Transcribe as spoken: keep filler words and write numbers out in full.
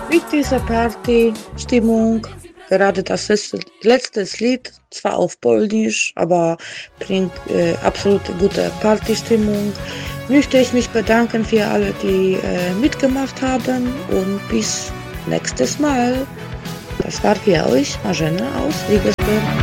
Mit dieser Partystimmung, gerade das letzte, letztes Lied, zwar auf Polnisch, aber bringt äh, absolut gute Partystimmung, möchte ich mich bedanken für alle, die äh, mitgemacht haben und bis nächstes Mal. Das war für euch Marzena aus Ligesberg.